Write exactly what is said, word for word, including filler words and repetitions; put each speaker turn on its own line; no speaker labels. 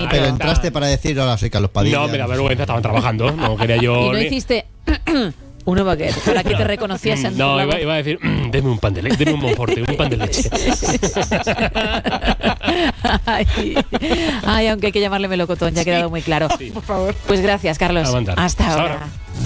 Pero, pero entraste para decir, hola, soy Carlos Padilla.
No, me da vergüenza, estaban trabajando. No quería yo.
Y no hiciste uno baguette para que te reconociesen.
No, iba, iba a decir, mm, deme un pan de leche, deme un Monforte, un pan de leche.
ay, ay, aunque hay que llamarle melocotón, ya ha quedado muy claro.
Sí.
Por favor. Pues gracias, Carlos. Hasta, Hasta ahora. ahora.